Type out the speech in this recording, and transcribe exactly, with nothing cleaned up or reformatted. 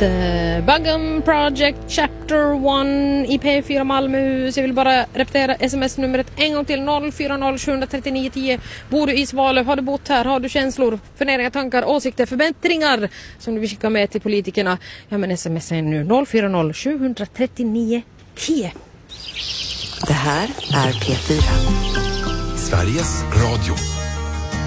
The Bugum Project Chapter one i P fyra Malmöhus. Jag vill bara repetera sms-numret en gång till noll fyra noll sju tre nio ett noll. Bor du i Svalöv? Har du bott här? Har du känslor, funderingar, tankar, åsikter, förbättringar som du vill skicka med till politikerna? Ja, men smsa nu noll fyra noll sju tre nio ett noll. Det här är P fyra. Sveriges Radio.